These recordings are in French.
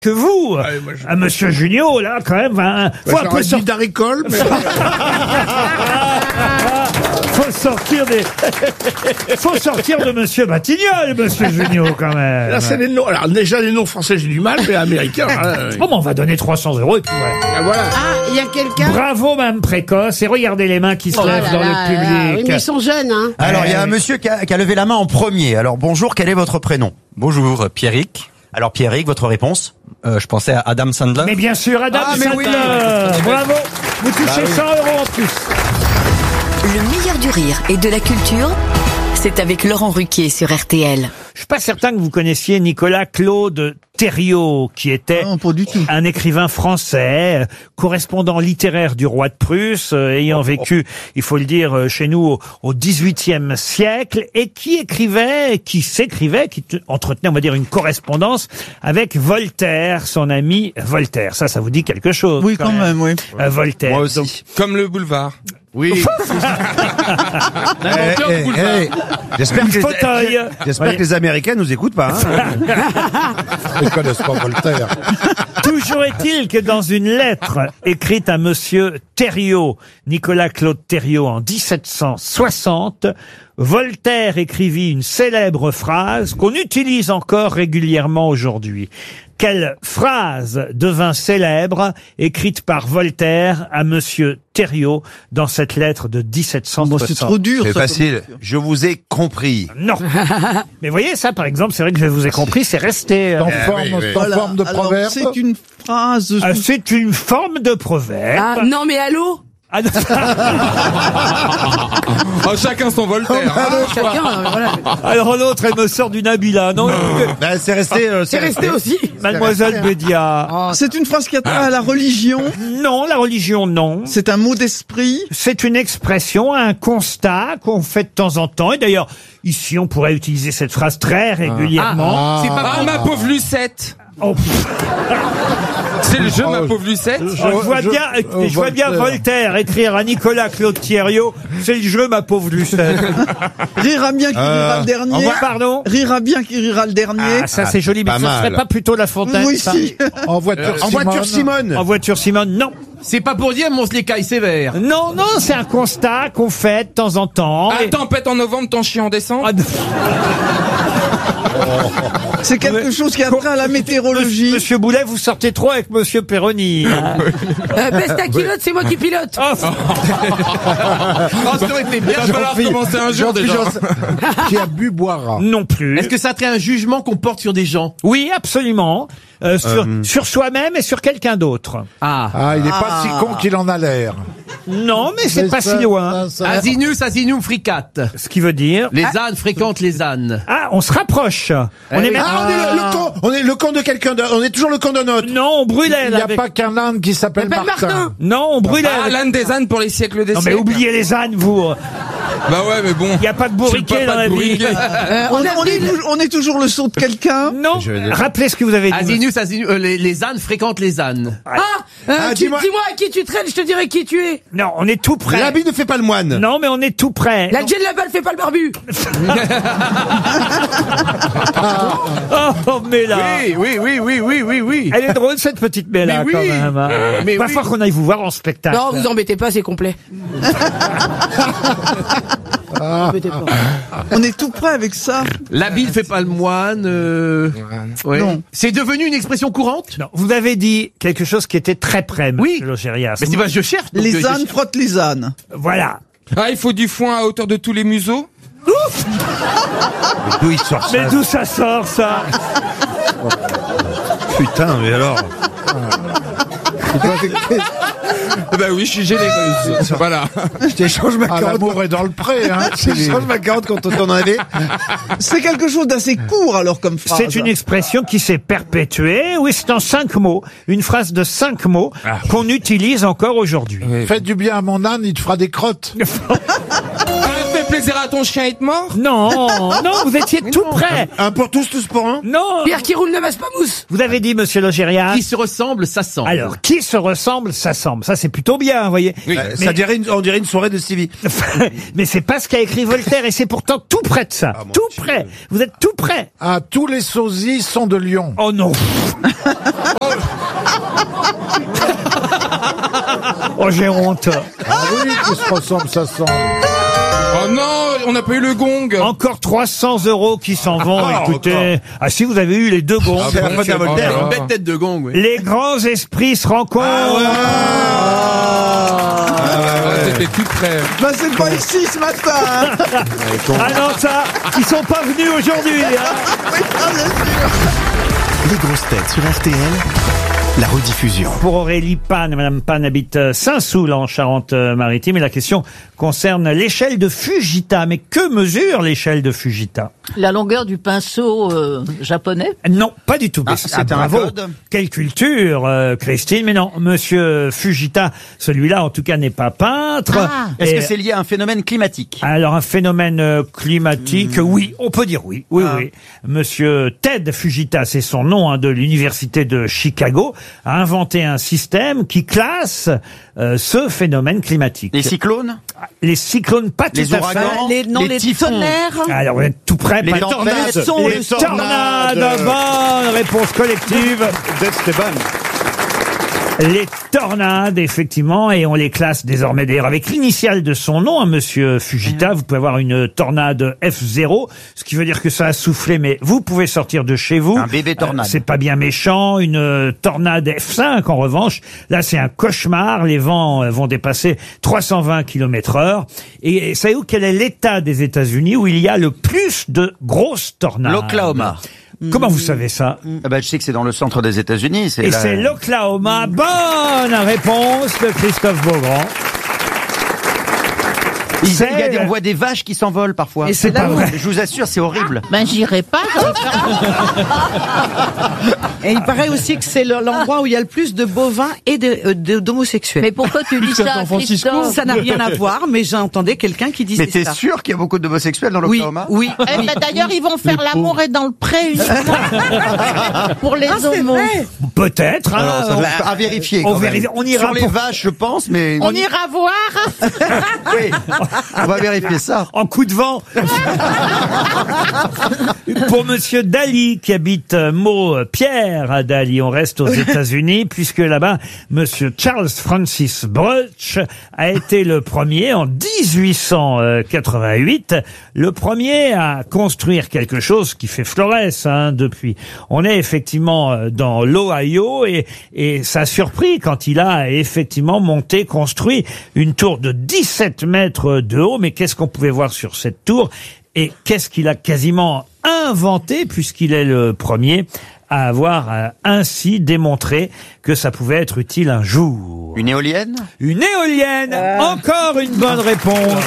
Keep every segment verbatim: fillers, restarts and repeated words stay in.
que vous. Ah, moi, je... À Monsieur Junio, là, quand même, hein, faut Moi, un peu sortir d'aricole, mais... faut sortir des, faut sortir de Monsieur Batignolles, Monsieur Junio, quand même. Là, c'est les noms. Alors, déjà, les noms français, j'ai du mal, mais américains, là, oui. Bon, ben, on va donner trois cents euros et puis ouais. Ah, voilà. Ah, il y a quelqu'un. Bravo, Mme Précoce, et regardez les mains qui se Oh là lèvent là dans là le là. public. Oui, mais ils sont jeunes, hein. Alors, il y a Eh un oui. monsieur qui a, qui a levé la main en premier. Alors, bonjour, quel est votre prénom? Bonjour, Pierrick. Alors, Pierrick, votre réponse? Euh, je pensais à Adam Sandler. Mais bien sûr, Adam Ah, mais Sandler. oui. Bravo. Vous touchez cent euros en plus. Le meilleur du rire et de la culture, c'est avec Laurent Ruquier sur R T L. Je suis pas certain que vous connaissiez Nicolas Claude Thériault, qui était Non, pas du tout. un écrivain français, euh, correspondant littéraire du roi de Prusse, euh, ayant vécu, il faut le dire, euh, chez nous au, au dix-huitième siècle, et qui écrivait, qui s'écrivait, qui te- entretenait, on va dire, une correspondance avec Voltaire, son ami Voltaire. Ça, ça vous dit quelque chose? Oui, quand même, oui. Euh, Voltaire. Moi aussi. Donc, Comme le boulevard. Oui. L'inventeur du boulevard. J'espère que, fauteuil. les... J'espère que les Américains nous écoutent pas. Hein. Ils connaissent pas Voltaire. Toujours est-il que dans une lettre écrite à Monsieur Thériault, Nicolas Claude Thériault, en dix-sept cent soixante, Voltaire écrivit une célèbre phrase qu'on utilise encore régulièrement aujourd'hui. Quelle phrase devint célèbre, écrite par Voltaire à Monsieur Thériault dans cette lettre de dix-sept cent soixante? Bon, c'est trop dur. C'est ça, facile. Je vous ai compris. Non. Mais voyez, ça, par exemple, c'est vrai que je vous ai compris, c'est resté... euh, En forme, comme- Voilà. Alors, c'est une phrase. euh, c'est une forme de proverbe. Ah, non, mais allô? Ah, non. Oh, chacun son Voltaire. Ah, chacun, euh, voilà. Alors l'autre, elle me sort du Nabila, non? Ben, c'est resté. euh, C'est resté aussi. Mademoiselle Bédia. C'est une phrase qui a trait à la religion. Non, la religion, non. C'est un mot d'esprit. C'est une expression, un constat qu'on fait de temps en temps. Et d'ailleurs, ici, on pourrait utiliser cette phrase très régulièrement. C'est pas ah, ma pauvre Lucette. Oh, pff, C'est le jeu, ma pauvre Lucette. je, vois bien, je vois bien Voltaire écrire à Nicolas Claude Thériault. C'est le jeu, ma pauvre Lucette. Rira bien qui rira le dernier. Pardon? Rira bien qui rira le dernier. Ah, ça c'est joli, mais Pas ça serait mal. pas plutôt La Fontaine? Oui, ça si. En voiture, en voiture Simone. En voiture Simone, non. C'est pas pour dire, mais on se les caille sévère. Non, non, c'est un constat qu'on fait de temps en temps. Ah, Et- tempête en novembre, ton chien en décembre. Ah, non. C'est quelque chose qui a trait à la météorologie. Monsieur Boulet, vous sortez trop avec Monsieur Perroni. Euh, baisse ta culotte, c'est moi qui pilote. Oh, Oh, ça aurait été bien. Il va falloir commencer un jour déjà. Qui a bu boira. non plus. Est-ce que ça a trait à un jugement qu'on porte sur des gens? Oui, absolument. Euh, sur sur soi-même et sur quelqu'un d'autre. Ah. Ah, il est pas si con qu'il en a l'air. Non, mais c'est pas si loin. Asinus, asinum fricat. Ce qui veut dire... Les ânes fréquentent les ânes. Ah, on se rapproche. On est même... Ah, on est le, le con. On est le con de quelqu'un d'autre. On est toujours le con d'un autre. Non, on brûlait. Il n'y a avec- pas qu'un âne qui s'appelle Appelle Martin. Martin. Non, on brûlait. Ah, avec- l'âne des ânes pour les siècles des Non, mais siècles. oubliez les ânes, vous. Bah ouais, mais bon. Il n'y a pas de Je suis le bourriquet papa dans la de vie. bourriquet. Euh, On, on a on est, dit- tou- on est toujours le saut de quelqu'un. Non, rappelez ce que vous avez dit. Asinus, asinus, euh, les, les ânes fréquentent les ânes. Ah, euh, Ah, tu- dis-moi- dis-moi à qui tu traînes, je te dirai qui tu es. Non, on est tout près. L'habit ne fait pas le moine. Non, mais on est tout près. La gel la balle fait pas le barbu. Oh, mais là. Oui, oui, oui, oui, oui, oui, oui. Elle est drôle, cette petite Bella, Mais quand oui. même. Hein. Mais Va oui. falloir qu'on aille vous voir en spectacle. Non, vous embêtez pas, c'est complet. Embêtez pas. On est tout près avec ça. L'habit ne fait pas le moine. Euh... ouais. Non. C'est devenu une expression courante? Non, vous avez dit quelque chose qui était très près, Oui. monsieur Logérias. Mais c'est pas, je cherche. donc, euh, Les je ânes cherche. frottent les ânes. Voilà. Ah, il faut du foin à hauteur de tous les museaux. D'où il sort ça? Mais d'où ça sort, ça? Putain, mais alors. Bah oui, je suis généreuse. Voilà. Je t'échange ma carotte. L'amour est dans le pré, hein. Je t'échange ma carotte quand on t'en avait. C'est quelque chose d'assez court alors comme phrase. C'est une expression qui s'est perpétuée. Oui, c'est en cinq mots. Une phrase de cinq mots qu'on utilise encore aujourd'hui. Faites du bien à mon âne, il te fera des crottes. Ah, fais plaisir à ton chien, être mort? Non, non, vous étiez tout près. Un pour tous, tous pour un. Non. Pierre qui roule ne masse pas mousse. Vous avez dit, monsieur Logérias. Qui se ressemble, ça sent. Alors, qui se ressemble, ça semble. Ça, c'est plutôt bien, vous voyez. Oui. Euh, Mais- Ça dirait une, on dirait une soirée de Stevie. Mais c'est pas ce qu'a écrit Voltaire et c'est pourtant tout près de ça. mon tout Dieu. près. Vous êtes tout près. Ah, tous les sosies sont de Lyon. Oh non. Oh, j'ai honte. Ah oui, qui se ressemble, ça sent. Oh non, on n'a pas eu le gong. Encore trois cents euros qui s'en vont, Encore, écoutez. encore. Ah si, vous avez eu les deux gongs. C'est la faute à Voltaire. Oh, Une bête tête de gong, oui. Les grands esprits se rencontrent. Ah, t'étais tout près. Bah, c'est pas ici ce matin. Hein. Ah non, ça, ils sont pas venus aujourd'hui. Hein. Oui, ah, bien sûr. Les grosses têtes sur R T L, la rediffusion. Pour Aurélie Pan, Madame Pan habite Saint-Soul en Charente-Maritime et la question concerne l'échelle de Fujita. Mais que mesure l'échelle de Fujita? La longueur du pinceau euh, japonais? Non, pas du tout. Ah, Mais c'est ah, un bravo. code. Quelle culture, euh, Christine. Mais non, Monsieur Fujita, celui-là en tout cas n'est pas peintre. Ah. Est-ce Et- que c'est lié à un phénomène climatique? Alors un phénomène euh, climatique, Hmm. oui, on peut dire oui, oui, Ah. oui. Monsieur Ted Fujita, c'est son nom, hein, de l'université de Chicago, a inventé un système qui classe euh, ce phénomène climatique. Les cyclones? Les cyclones, pas tout Les à ouragans? fait. Les, non, les, typhons. tonnerres. Alors vous êtes tout près. Les pas- tornades. Les, Sons, les les sons. tornades. tornades. Bonne réponse collective. D'Esteban. Les tornades, effectivement, et on les classe désormais d'ailleurs avec l'initiale de son nom, hein, Monsieur Fujita. Vous pouvez avoir une tornade F zéro, ce qui veut dire que ça a soufflé, mais vous pouvez sortir de chez vous. Un bébé tornade. Euh, c'est pas bien méchant. Une euh, tornade F cinq, en revanche, là c'est un cauchemar. Les vents euh, vont dépasser trois cent vingt kilomètres heure. Et, et savez-vous quel est l'État des États-Unis où il y a le plus de grosses tornades? L'Oklahoma. Comment vous savez ça? Ah bah, je sais que c'est dans le centre des États-Unis. C'est Et la- c'est l'Oklahoma. Bonne réponse de Christophe Beaugrand. Il y a- il y a C'est- des- on voit des vaches qui s'envolent parfois. Et c'est pas vrai. Je vous assure, c'est horrible. Ben j'irai pas. Et il paraît aussi que c'est le- l'endroit où il y a le plus de bovins et de- euh, de- d'homosexuels. Mais pourquoi tu dis ça, Christophe? Ça n'a rien à voir, mais j'entendais quelqu'un qui disait Mais t'es ça. sûr qu'il y a beaucoup d'homosexuels dans Oui, l'Oklahoma? oui. Eh ben, d'ailleurs, ils vont faire l'amour et dans le pré uniquement pour les Ah, c'est homos. vrai. Peut-être. hein. Alors, ça on, va à vérifier. on quand même. vérifie- on ira Sur les pour- vaches, je pense, mais On ira voir. oui, on va vérifier ça. en coup de vent. Pour Monsieur Daly, qui habite euh, Meaux Pierre à Daly, on reste aux États-Unis, puisque là-bas, Monsieur Charles Francis Bruch a été le premier en dix-huit cent quatre-vingt-huit, le premier à construire quelque chose qui fait florès hein, depuis. On est effectivement euh, dans l'Ohio et, et ça a surpris quand il a effectivement monté, construit une tour de dix-sept mètres de haut. Mais qu'est-ce qu'on pouvait voir sur cette tour et qu'est-ce qu'il a quasiment inventé puisqu'il est le premier à avoir euh, ainsi démontré que ça pouvait être utile un jour. Une éolienne? Une éolienne. Encore une bonne réponse.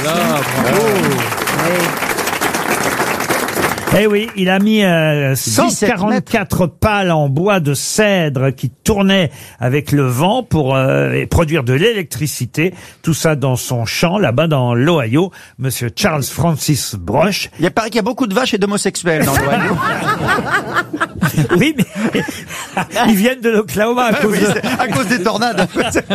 Eh oui, il a mis euh, cent quarante-quatre pales en bois de cèdre qui tournaient avec le vent pour euh, et produire de l'électricité. Tout ça dans son champ, là-bas dans l'Ohio. Monsieur Charles Francis Bruch. Il paraît qu'il y a beaucoup de vaches et d'homosexuels dans l'Ohio. Oui, mais ils viennent de l'Oklahoma à cause Oui, de... c'est à cause des tornades.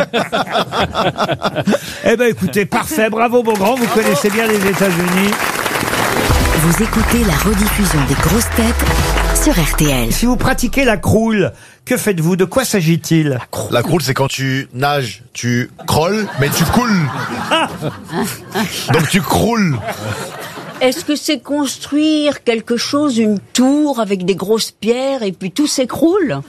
Eh ben écoutez, parfait, bravo Beaugrand, vous connaissez bien les États-Unis. Vous écoutez la rediffusion des grosses têtes sur R T L. Si vous pratiquez la croule, que faites-vous? De quoi s'agit-il? La croule, c'est quand tu nages, tu crawles, mais tu coules. Donc tu croules. Est-ce que c'est construire quelque chose, une tour avec des grosses pierres et puis tout s'écroule?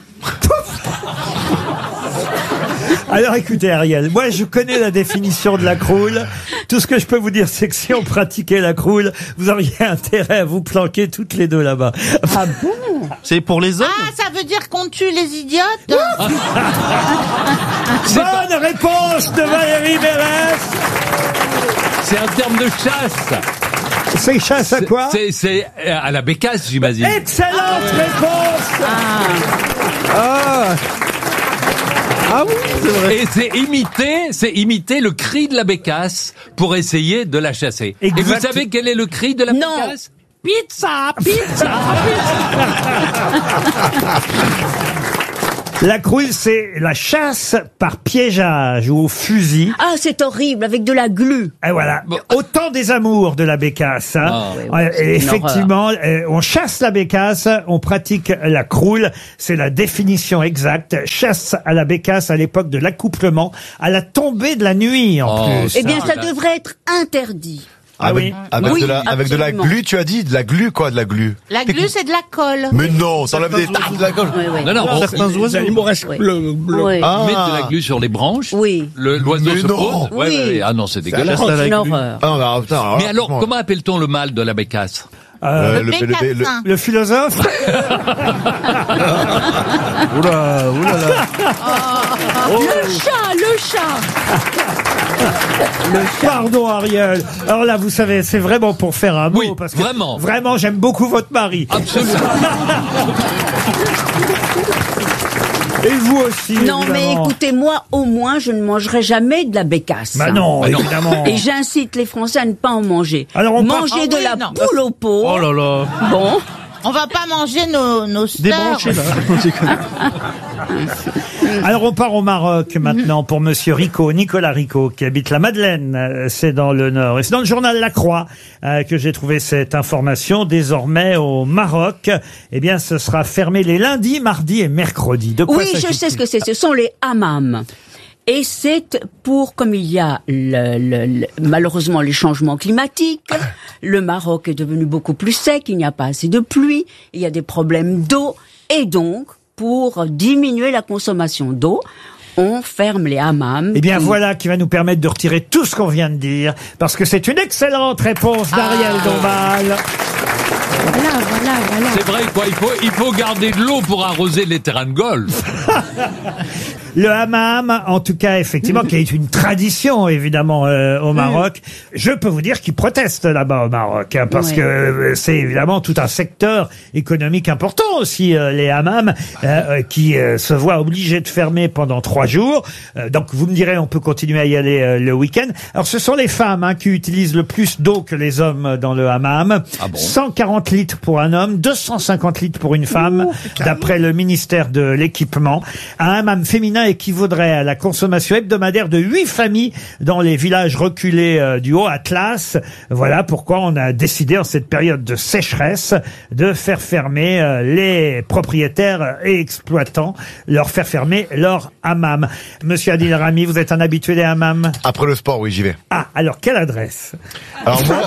Alors écoutez Ariel, moi je connais la définition de la croule. Tout ce que je peux vous dire, c'est que si on pratiquait la croule, vous auriez intérêt à vous planquer toutes les deux là-bas. Ah bon? C'est pour les hommes? Ah, ça veut dire qu'on tue les idiotes? Bonne réponse de Valérie Mérès. C'est un terme de chasse. C'est chasse à quoi? C'est c'est à la bécasse, j'imagine. Excellente réponse. Ah. Ah oui. Et c'est imiter, c'est imiter le cri de la bécasse pour essayer de la chasser. Exact. Et vous savez quel est le cri de la Non. bécasse? Pizza, pizza, La crouille, c'est la chasse par piégeage ou au fusil. Ah, c'est horrible, avec de la glu. Et voilà, autant des amours de la bécasse. Hein. Ah, oui, oui, Ouais, c'est et une effectivement, euh, on chasse la bécasse, on pratique la croule. C'est la définition exacte. Chasse à la bécasse à l'époque de l'accouplement, à la tombée de la nuit en Oh, plus. Eh bien, ça devrait être interdit. Ah avec, oui. avec, Oui, de la, avec de la absolument. glu, tu as dit? De la glu, quoi, de la glu? La glu, c'est de la colle. Mais non, t'enlèves des tas de la colle. Oui, oui. Non, non, on- Certains oiseaux. Humoresque Oui. bleu, bleu. Oui. Ah. mettre de la glu sur les branches. Oui. Le- L'oiseau Mais se non. pose. Ouais, Oui. ouais, ouais. Ah non, c'est dégueulasse. C'est une horreur. Ah, non, mais, putain, alors Mais là, alors, franchement, comment appelle-t-on le mâle de la bécasse? Euh, le, le, le, le- le- le philosophe. Oula, oula là. Le chat, le chat. Pardon Ariel. Alors là, vous savez, c'est vraiment pour faire un mot. Oui, parce que vraiment. Vraiment, j'aime beaucoup votre mari. Absolument. Et vous aussi. Non, mais évidemment. écoutez-moi, au moins, je ne mangerai jamais de la bécasse. Bah non, Bah non. évidemment. Et j'incite les Français à ne pas en manger. Alors, on Manger part- de Ah oui, la non. poule au pot. Oh là là. Bon. On va pas manger nos, nos sœurs. Débranché là. Alors on part au Maroc maintenant pour Monsieur Rico, Nicolas Rico, qui habite la Madeleine, euh, c'est dans le Nord. Et c'est dans le journal La Croix euh, que j'ai trouvé cette information. Désormais au Maroc, eh bien ce sera fermé les lundis, mardis et mercredis. De quoi Oui, je s'agit-il? sais ce que c'est. Ce sont les hammams. Et c'est pour, comme il y a le, le- le- malheureusement les changements climatiques, le Maroc est devenu beaucoup plus sec, il n'y a pas assez de pluie, il y a des problèmes d'eau, et donc, pour diminuer la consommation d'eau, on ferme les hammams. Eh bien qui- voilà qui va nous permettre de retirer tout ce qu'on vient de dire, parce que c'est une excellente réponse d'Ariel Ah. Dombal. Voilà, voilà, voilà. C'est vrai, quoi. Il faut, il faut garder de l'eau pour arroser les terrains de golf. Le hammam, en tout cas, effectivement, qui est une tradition, évidemment, euh, au Maroc. Je peux vous dire qu'ils protestent là-bas au Maroc, hein, parce Ouais. que euh, c'est évidemment tout un secteur économique important aussi, euh, les hammams, euh, euh, qui euh, se voient obligés de fermer pendant trois jours. Euh, donc, vous me direz, on peut continuer à y aller euh, le week-end. Alors, ce sont les femmes hein, qui utilisent le plus d'eau que les hommes dans le hammam. Ah bon cent quarante litres pour un homme, deux cent cinquante litres pour une femme, d'après le ministère de l'Équipement. Un hammam féminin équivaudrait à la consommation hebdomadaire de huit familles dans les villages reculés euh, du Haut-Atlas. Voilà pourquoi on a décidé en cette période de sécheresse de faire fermer euh, les propriétaires et exploitants, leur faire fermer leur hammam. Monsieur Adil Rami, vous êtes un habitué des hammams? Après le sport, oui, j'y vais. Ah, alors quelle adresse? Alors moi,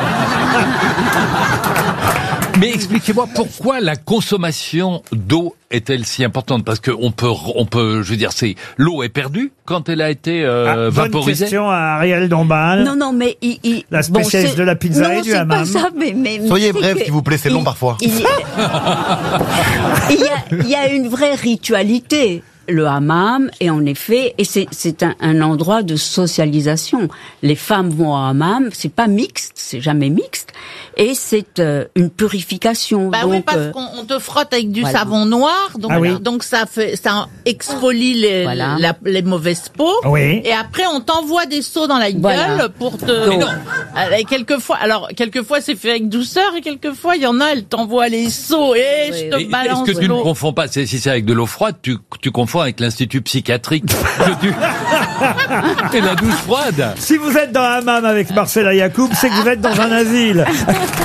Mais expliquez-moi pourquoi la consommation d'eau est-elle si importante? Parce que on peut, on peut, je veux dire, c'est l'eau est perdue quand elle a été euh, Ah, bonne vaporisée. question à Ariel Dombal. Non, non, mais il, il- La spécialiste c'est- de la pizza non, et du c'est hammam. pas ça, mais, mais soyez c'est bref, que s'il vous plaît, c'est il- long parfois. Il, y a- il y a, il y a une vraie ritualité. Le hammam, et en effet, et c'est c'est un, un endroit de socialisation. Les femmes vont au hammam, c'est pas mixte, c'est jamais mixte, et c'est euh, une purification. Bah donc, oui, parce euh, qu'on on te frotte avec du voilà. savon noir, donc, Ah oui. donc ça fait, ça exfolie les, Voilà. la- les mauvaises peaux. Oui. Et après, on t'envoie des seaux dans la gueule Voilà. pour te. Donc. Non. Euh, et quelquefois, alors quelquefois c'est fait avec douceur et quelquefois il y en a, elles t'envoient les seaux et Oui, je te Et Est-ce balance que tu ne l'eau. confonds pas, c'est- si c'est avec de l'eau froide, tu, tu confonds avec l'institut psychiatrique que tu... et la douche froide. Si vous êtes dans un hammam avec Marcela Yacoub, c'est que vous êtes dans un asile.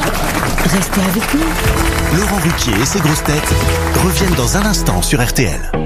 Restez avec nous. Laurent Ruquier et ses grosses têtes reviennent dans un instant sur R T L.